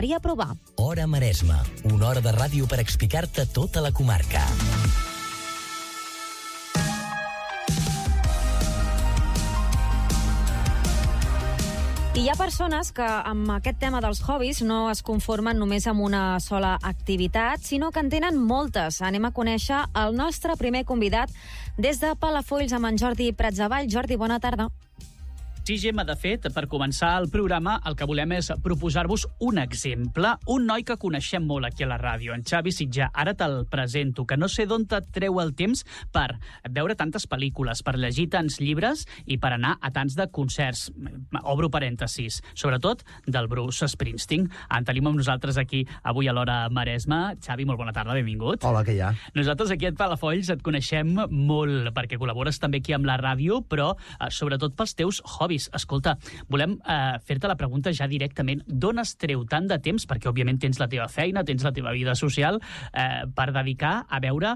i a provar. Hora Maresme, una hora de ràdio per explicar-te tota la comarca. I hi ha persones que amb aquest tema dels hobbies no es conformen només amb una sola activitat, sinó que en tenen moltes. Anem a conèixer el nostre primer convidat des de Palafolls amb en Jordi Pratsavall. Jordi, bona tarda. Sí, Gemma, de fet, per començar el programa, el que volem és proposar-vos un exemple. Un noi que coneixem molt aquí a la ràdio, en Xavi Sitjà. Ara te'l presento, que no sé d'on et treu el temps per veure tantes pel·lícules, per llegir tants llibres i per anar a tants de concerts. Obro parèntesis, sobretot del Bruce Springsteen. En tenim amb nosaltres aquí avui a l'Hora Maresme. Xavi, molt bona tarda, benvingut. Hola, què hi ha? Nosaltres aquí a Palafolls et coneixem molt, perquè col·labores també aquí amb la ràdio, però sobretot pels teus hobbies. Escolta, volem fer-te la pregunta ja directament. D'on es treu tant de temps, perquè òbviament tens la teva feina, tens la teva vida social, per dedicar a veure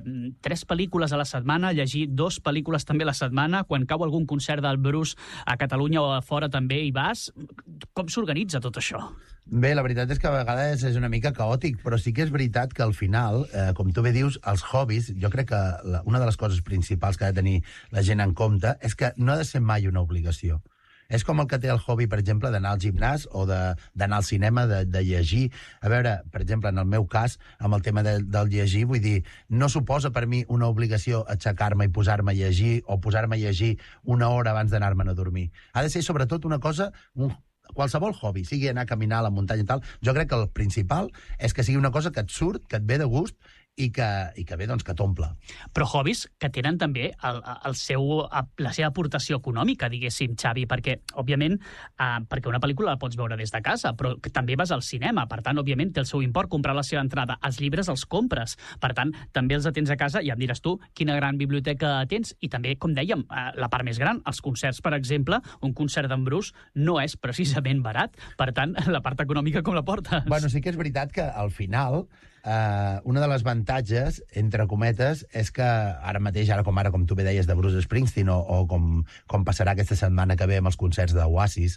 3 pel·lícules a la setmana, llegir 2 pel·lícules també a la setmana, quan cau algun concert del Bruce a Catalunya o a fora també hi vas? Com s'organitza tot això? Bé, la veritat és que a vegades és una mica caòtic, però sí que és veritat que al final, com tu bé dius, els hobbiis, jo crec que una de les coses principals que ha de tenir la gent en compte és que no ha de ser mai una obligació. És com el que té el hobby, per exemple, d'anar al gimnàs o d'anar al cinema, de llegir. A veure, per exemple, en el meu cas, amb el tema del llegir, vull dir, no suposa per mi una obligació aixecar-me i posar-me a llegir o posar-me a llegir una hora abans d'anar-me'n a dormir. Ha de ser, sobretot, una cosa... qualsevol hobby, sigui anar a caminar a la muntanya i tal, jo crec que el principal és que sigui una cosa que et surt, que et ve de gust i que bé, doncs, que t'omple. Però hobbies que tenen també la seva aportació econòmica, diguéssim, Xavi, perquè, òbviament, perquè una pel·lícula la pots veure des de casa, però que també vas al cinema, per tant, òbviament, té el seu import comprar la seva entrada. Els llibres els compres, per tant, també els tens a casa, i em diràs tu quina gran biblioteca tens, i també, com dèiem, la part més gran, els concerts, per exemple, un concert d'en Bruce no és precisament barat, per tant, la part econòmica com la portes? Bueno, sí que és veritat que al final una de les avantatges, entre cometes, és que ara mateix, com tu bé deies, de Bruce Springsteen o com passarà aquesta setmana que ve amb els concerts d'Oasis,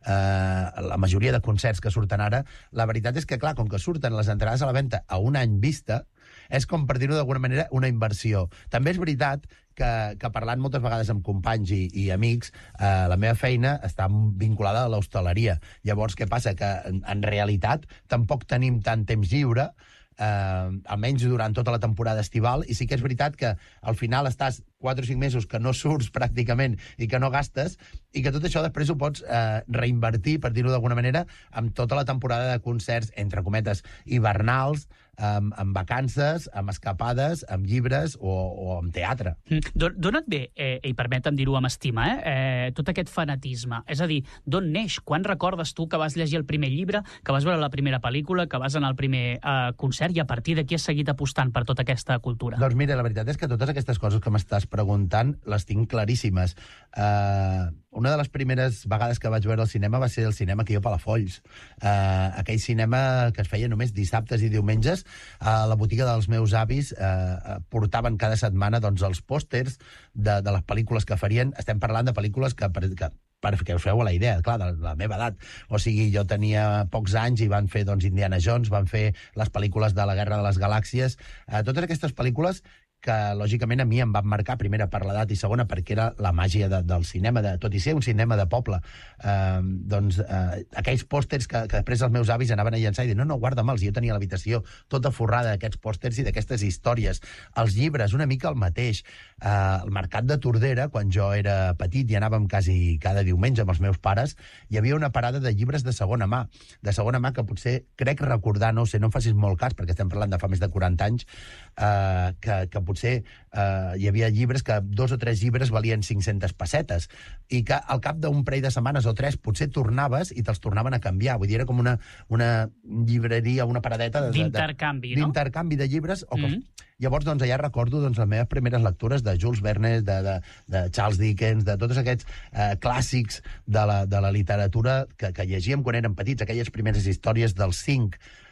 la majoria de concerts que surten ara, la veritat és que, clar, com que surten les entrades a la venda a un any vista, és com, per dir-ho d'alguna manera, una inversió. També és veritat que parlant moltes vegades amb companys i amics, la meva feina està vinculada a l'hostaleria. Llavors, què passa? Que en realitat tampoc tenim tant temps lliure, almenys durant tota la temporada estival, i sí que és veritat que al final estàs 4 o 5 mesos que no surts pràcticament i que no gastes, i que tot això després ho pots reinvertir, per dir-ho d'alguna manera, amb tota la temporada de concerts, entre cometes, hivernals, amb vacances, amb escapades, amb llibres o amb teatre. D'on et ve, i permetem dir-ho amb estima, tot aquest fanatisme? És a dir, d'on neix? Quan recordes tu que vas llegir el primer llibre, que vas veure la primera pel·lícula, que vas anar al primer concert, i a partir d'aquí has seguit apostant per tota aquesta cultura? Doncs mira, la veritat és que totes aquestes coses que m'estàs preguntant les tinc claríssimes. Una de les primeres vegades que vaig veure el cinema va ser el cinema aquí a Palafolls. Aquell cinema que es feia només dissabtes i diumenges. A la botiga dels meus avis portaven cada setmana doncs, els pòsters de les pel·lícules que farien. Estem parlant de pel·lícules perquè us feu la idea, clar, de la meva edat. O sigui, jo tenia pocs anys i van fer doncs, Indiana Jones, van fer les pel·lícules de la Guerra de les Galàxies. Totes aquestes pel·lícules que, lògicament, a mi em van marcar, primera per l'edat i segona perquè era la màgia del cinema, tot i ser un cinema de poble. Aquells pòsters que després els meus avis anaven a llançar i diuen, no, guarda-me'ls. Jo tenia l'habitació tota forrada d'aquests pòsters i d'aquestes històries. Els llibres, una mica el mateix. Al Mercat de Tordera, quan jo era petit i anàvem quasi cada diumenge amb els meus pares, hi havia una parada de llibres de segona mà que potser, crec recordar, no ho sé, no em facis molt cas, perquè estem parlant de fa més de 40 anys, que potser hi havia llibres que 2 o 3 llibres valien 500 pessetes i que al cap d'un parell de setmanes o 3 potser tornaves i te'ls tornaven a canviar. Vull dir, era com una llibreria, una paradeta d'intercanvi, no? D'intercanvi de llibres. Llavors, doncs, allà recordo les meves primeres lectures de Jules Verne, de Charles Dickens, de tots aquests clàssics de la literatura que llegíem quan érem petits, aquelles primeres històries dels 5.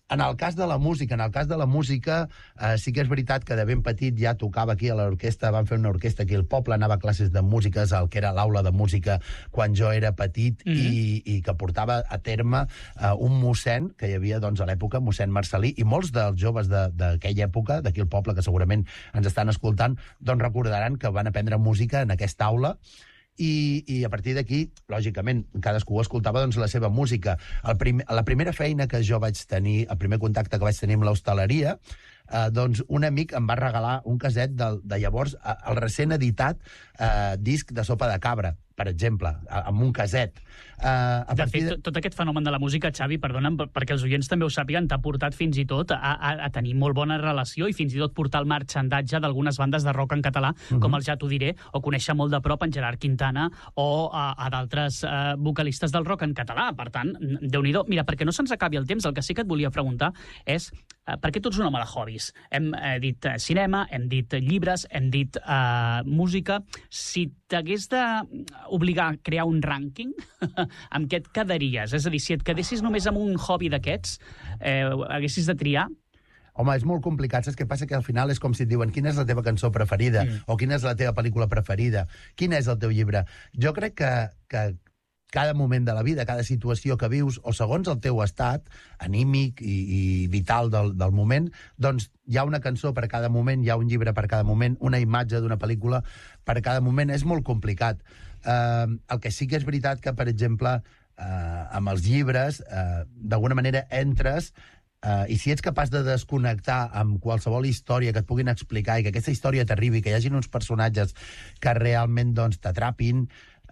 En el cas de la música, sí que és veritat que de ben petit ja tocava aquí a l'orquestra, van fer una orquestra aquí al poble, anava a classes de músiques, al que era l'aula de música quan jo era petit, i que portava a terme un mossèn que hi havia doncs, a l'època, mossèn Marcelí, i molts dels joves d'aquella època, d'aquí al poble, que segurament ens estan escoltant, doncs recordaran que van aprendre música en aquesta aula, i a partir d'aquí, lògicament, cadascú escoltava doncs, la seva música. La primera feina que jo vaig tenir, el primer contacte que vaig tenir amb l'hostaleria, doncs un amic em va regalar un caset de llavors, el recent editat disc de Sopa de Cabra, per exemple, amb un caset. De fet, tot aquest fenomen de la música, Xavi, perdona'm, perquè els oients també ho sàpiguen, t'ha portat fins i tot a tenir molt bona relació i fins i tot portar el marxandatge d'algunes bandes de rock en català, com el Ja t'ho diré, o conèixer molt de prop en Gerard Quintana o a d'altres vocalistes del rock en català. Per tant, Déu-n'hi-do. Mira, perquè no se'ns acabi el temps, el que sí que et volia preguntar és per què tu ets un home de hobbies? Hem dit cinema, hem dit llibres, hem dit música. Si t'hagués d'obligar a crear un rànquing, amb què et quedaries? És a dir, si et quedessis només amb un hobby d'aquests, haguessis de triar? Home, és molt complicat. Saps què passa? Que al final és com si et diuen quina és la teva cançó preferida o quina és la teva pel·lícula preferida, quin és el teu llibre. Jo crec que cada moment de la vida, cada situació que vius, o segons el teu estat anímic i vital del moment, doncs hi ha una cançó per cada moment, hi ha un llibre per cada moment, una imatge d'una pel·lícula per cada moment. És molt complicat. El que sí que és veritat que, per exemple, amb els llibres, d'alguna manera entres i si ets capaç de desconnectar amb qualsevol història que et puguin explicar i que aquesta història t'arribi, que hi hagin uns personatges que realment doncs, t'atrapin,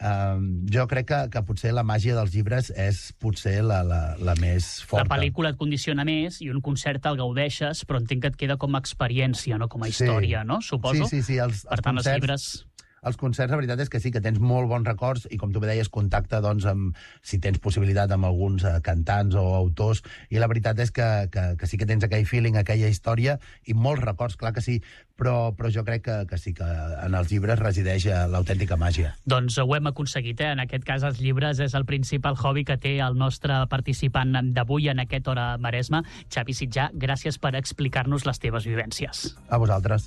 jo crec que potser la màgia dels llibres és potser la més forta. La pel·lícula et condiciona més i un concert el gaudeixes, però entenc que et queda com a experiència, no com a història, no? Suposo? Sí. Per tant, els llibres... Els concerts, la veritat és que sí, que tens molt bons records i, com tu bé deies, contacte, doncs, si tens possibilitat amb alguns cantants o autors, i la veritat és que sí que tens aquell feeling, aquella història, i molts records, clar que sí, però jo crec que sí, que en els llibres resideix l'autèntica màgia. Doncs ho hem aconseguit, En aquest cas, els llibres és el principal hobby que té el nostre participant d'avui en aquest Hora Maresme. Xavi Sitjar, gràcies per explicar-nos les teves vivències. A vosaltres.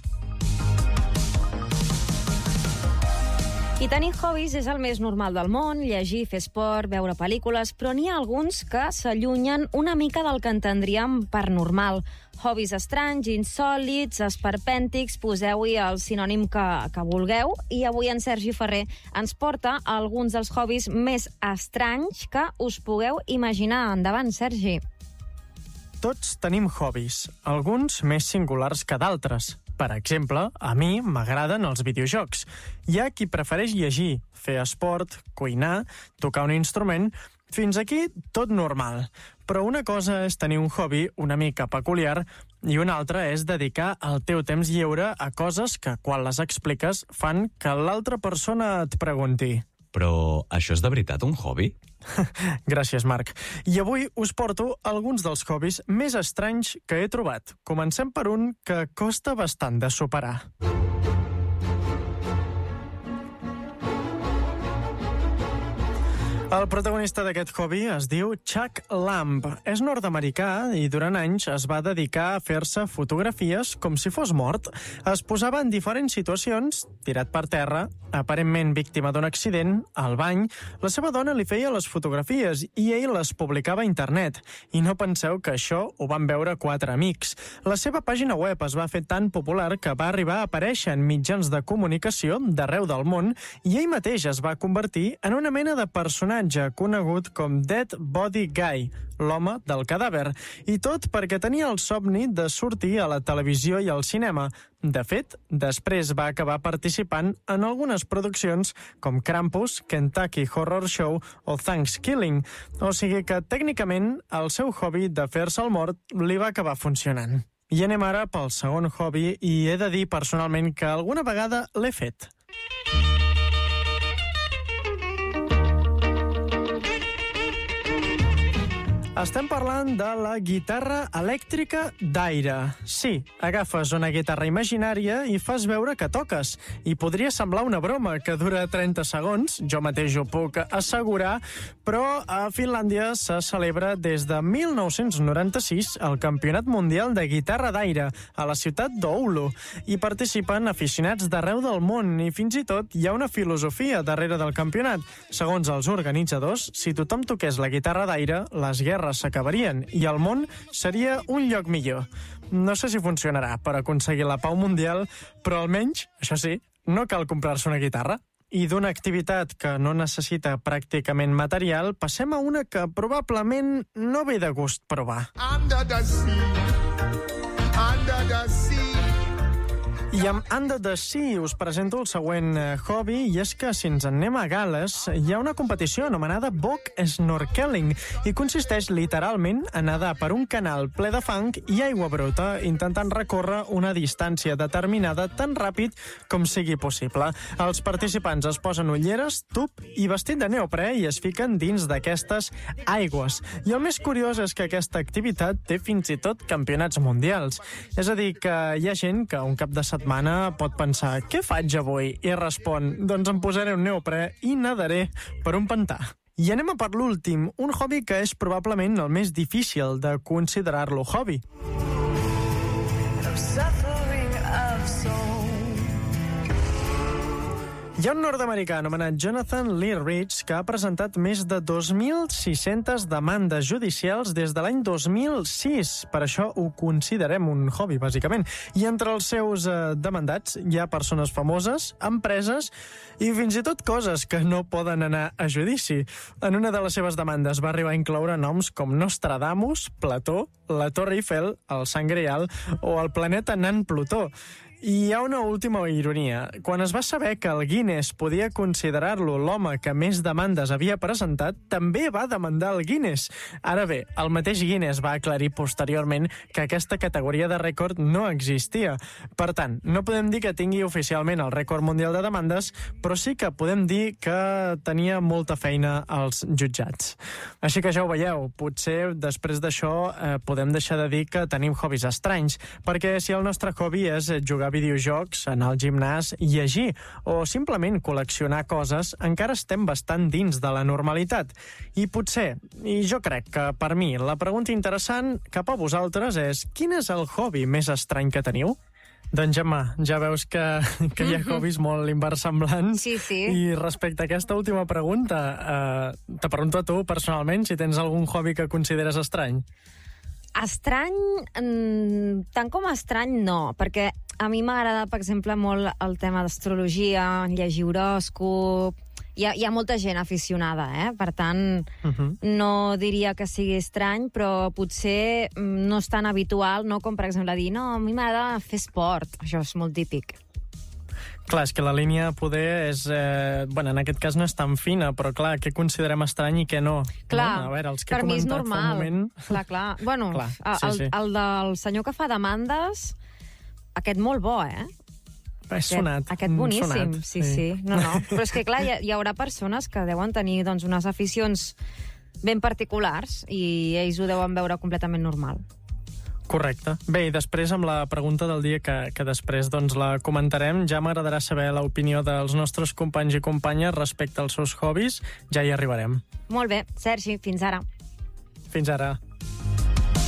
I tenir hobbies és el més normal del món, llegir, fer esport, veure pel·lícules, però n'hi ha alguns que s'allunyen una mica del que entendríem per normal. Hobbies estranys, insòlits, esperpèntics, poseu-hi el sinònim que vulgueu, i avui en Sergi Ferrer ens porta alguns dels hobbies més estranys que us pugueu imaginar. Endavant, Sergi. Tots tenim hobbies, alguns més singulars que d'altres. Per exemple, a mi m'agraden els videojocs. Hi ha qui prefereix llegir, fer esport, cuinar, tocar un instrument. Fins aquí tot normal. Però una cosa és tenir un hobby una mica peculiar i una altra és dedicar el teu temps lliure a coses que, quan les expliques, fan que l'altra persona et pregunti: però això és de veritat un hobby? Gràcies, Marc. I avui us porto alguns dels hobbies més estranys que he trobat. Comencem per un que costa bastant de superar. El protagonista d'aquest hobby es diu Chuck Lamb. És nord-americà i durant anys es va dedicar a fer-se fotografies com si fos mort. Es posava en diferents situacions, tirat per terra, aparentment víctima d'un accident, al bany. La seva dona li feia les fotografies i ell les publicava a internet. I no penseu que això ho van veure 4 amics. La seva pàgina web es va fer tan popular que va arribar a aparèixer en mitjans de comunicació d'arreu del món i ell mateix es va convertir en una mena de personatge conegut com Dead Body Guy, l'home del cadàver, i tot perquè tenia el somni de sortir a la televisió i al cinema. De fet, després va acabar participant en algunes produccions com Krampus, Kentucky Horror Show o Thanksgiving, o sigui que tècnicament el seu hobby de fer-se el mort li va acabar funcionant. I anem ara pel segon hobby i he de dir personalment que alguna vegada l'he fet. Estem parlant de la guitarra elèctrica d'aire. Sí, agafes una guitarra imaginària i fas veure que toques. I podria semblar una broma que dura 30 segons, jo mateix ho puc assegurar, però a Finlàndia se celebra des de 1996 el Campionat Mundial de Guitarra d'Aire a la ciutat d'Oulu. Hi participen aficionats d'arreu del món i fins i tot hi ha una filosofia darrere del campionat. Segons els organitzadors, si tothom toqués la guitarra d'aire, les guerres s'acabarien i el món seria un lloc millor. No sé si funcionarà per aconseguir la pau mundial, però almenys, això sí, no cal comprar-se una guitarra. I d'una activitat que no necessita pràcticament material, passem a una que probablement no ve de gust provar. Under the sea. I amb Under the Sea us presento el següent hobby, i és que si ens en anem a Gal·les hi ha una competició anomenada Bog Snorkeling i consisteix literalment a nedar per un canal ple de fang i aigua bruta intentant recórrer una distància determinada tan ràpid com sigui possible. Els participants es posen ulleres, tub i vestit de neoprè i es fiquen dins d'aquestes aigües. I el més curiós és que aquesta activitat té fins i tot campionats mundials. És a dir, que hi ha gent que un cap de setmana pot pensar, què faig avui? I respon, doncs em posaré un neoprè i nadaré per un pantà. I anem a per l'últim, un hobby que és probablement el més difícil de considerar-lo hobby. Hi ha un nord-americà anomenat Jonathan Lee Rich que ha presentat més de 2.600 demandes judicials des de l'any 2006. Per això ho considerem un hobby, bàsicament. I entre els seus demandats hi ha persones famoses, empreses i fins i tot coses que no poden anar a judici. En una de les seves demandes va arribar a incloure noms com Nostradamus, Plató, la Torre Eiffel, el Sant Greal o el planeta nan Plutó. I hi ha una última ironia. Quan es va saber que el Guinness podia considerar-lo l'home que més demandes havia presentat, també va demandar el Guinness. Ara bé, el mateix Guinness va aclarir posteriorment que aquesta categoria de rècord no existia. Per tant, no podem dir que tingui oficialment el rècord mundial de demandes, però sí que podem dir que tenia molta feina als jutjats. Així que ja ho veieu, potser després d'això podem deixar de dir que tenim hobbies estranys, perquè si el nostre hobby és jugar videojocs, anar al gimnàs, llegir o simplement col·leccionar coses, encara estem bastant dins de la normalitat. I potser, i jo crec que per mi, la pregunta interessant cap a vosaltres és quin és el hobby més estrany que teniu? Doncs, Gemma, ja veus que hi ha hobbies molt inversemblants. Sí, sí. I respecte a aquesta última pregunta, te pregunto a tu personalment si tens algun hobby que consideres estrany. Estrany, tant com estrany no, perquè a mi m'agrada, per exemple, molt el tema d'astrologia, llegir horòscop. Hi ha molta gent aficionada, per tant, no diria que sigui estrany, però potser no és tan habitual, no? Com, per exemple, dir, no, a mi m'agrada fer esport. Això és molt típic. Clar, és que la línia poder és... en aquest cas no és tan fina, però clar, què considerem estrany i què no? Clar, no? A veure, els que per mi és normal. Moment... Clar. Bueno, clar, sí. El del senyor que fa demandes, aquest molt bo, És sonat. Aquest boníssim, sonat, sí. No. Però és que, clar, hi haurà persones que deuen tenir doncs, unes aficions ben particulars i ells ho deuen veure completament normal. Correcte. Bé, i després amb la pregunta del dia que després doncs, la comentarem, ja m'agradarà saber l'opinió dels nostres companys i companyes respecte als seus hobbies. Ja hi arribarem. Molt bé, Sergi, fins ara. Fins ara.